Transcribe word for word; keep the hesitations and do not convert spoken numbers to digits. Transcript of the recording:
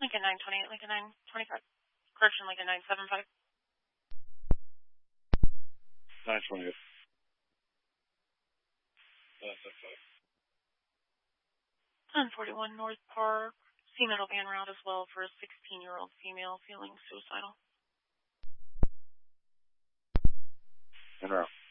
Lincoln nine twenty-eight, Lincoln nine twenty-five. Correction, Lincoln nine seventy-five. nine twenty-eight. nine seventy-five. ten forty-one North Park. Seaman will be en route as well for a sixteen-year-old female feeling suicidal. En route.